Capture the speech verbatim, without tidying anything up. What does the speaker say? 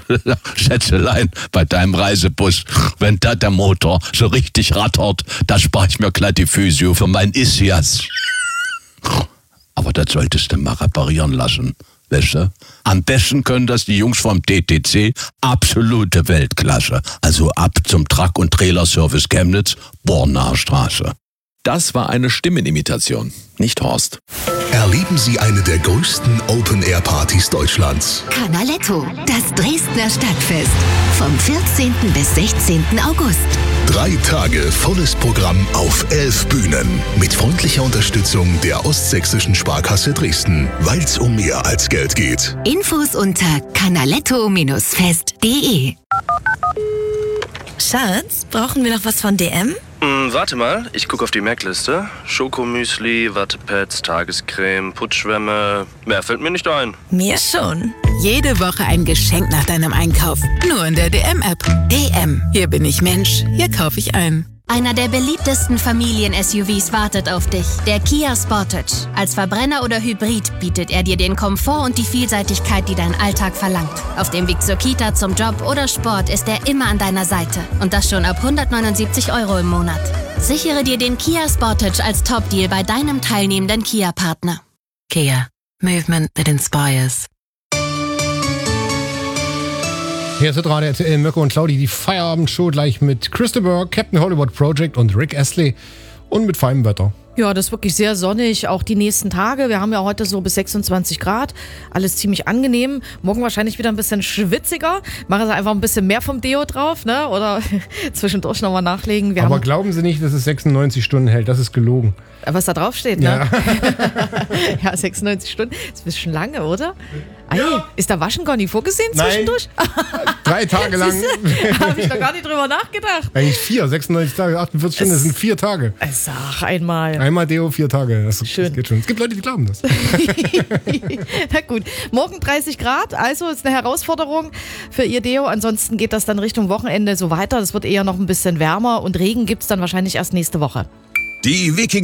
Schätzelein, bei deinem Reisebus, wenn da der Motor so richtig rattert, da spare ich mir glatt die Physio für mein Ischias. Aber das solltest du mal reparieren lassen, weißt du? Am besten können das die Jungs vom D T C, absolute Weltklasse. Also ab zum Truck- und Trailerservice Chemnitz, Bornaer Straße. Das war eine Stimmenimitation, nicht Horst. Erleben Sie eine der größten Open-Air-Partys Deutschlands. Canaletto, das Dresdner Stadtfest. Vom vierzehnten bis sechzehnten August. Drei Tage volles Programm auf elf Bühnen. Mit freundlicher Unterstützung der Ostsächsischen Sparkasse Dresden. Weil's um mehr als Geld geht. Infos unter canaletto fest punkt de. Schatz, brauchen wir noch was von D M? Hm, warte mal, ich gucke auf die Merkliste. Schokomüsli, Wattepads, Tagescreme, Putzschwämme. Mehr fällt mir nicht ein. Mir schon. Jede Woche ein Geschenk nach deinem Einkauf. Nur in der D M-App. D M. Hier bin ich Mensch. Hier kaufe ich ein. Einer der beliebtesten Familien-S U Vs wartet auf dich, der Kia Sportage. Als Verbrenner oder Hybrid bietet er dir den Komfort und die Vielseitigkeit, die dein Alltag verlangt. Auf dem Weg zur Kita, zum Job oder Sport ist er immer an deiner Seite. Und das schon ab hundertneunundsiebzig Euro im Monat. Sichere dir den Kia Sportage als Top-Deal bei deinem teilnehmenden Kia-Partner. Kia. Movement that inspires. Hier ist Radio R T L, Mirko und Claudi, die Feierabendshow gleich mit Christopher, Captain Hollywood Project und Rick Astley und mit feinem Wetter. Ja, das ist wirklich sehr sonnig, auch die nächsten Tage. Wir haben ja heute so bis sechsundzwanzig Grad, alles ziemlich angenehm. Morgen wahrscheinlich wieder ein bisschen schwitziger. Machen Sie einfach ein bisschen mehr vom Deo drauf, ne? Oder zwischendurch nochmal nachlegen. Wir Aber haben glauben Sie nicht, dass es sechsundneunzig Stunden hält, das ist gelogen. Was da drauf steht, ne? Ja, Ja, sechsundneunzig Stunden, das ist ein bisschen lange, oder? Ei, ist da Waschen gar nicht vorgesehen Nein. zwischendurch? drei Tage lang. Habe ich da gar nicht drüber nachgedacht. Eigentlich vier, sechsundneunzig Tage, achtundvierzig Stunden, das sind vier Tage. Sag einmal. Einmal Deo, vier Tage, das, Schön. das geht schon. Es gibt Leute, die glauben das. Na gut, morgen dreißig Grad, also ist eine Herausforderung für Ihr Deo. Ansonsten geht das dann Richtung Wochenende so weiter. Es wird eher noch ein bisschen wärmer und Regen gibt es dann wahrscheinlich erst nächste Woche. Die Wikinger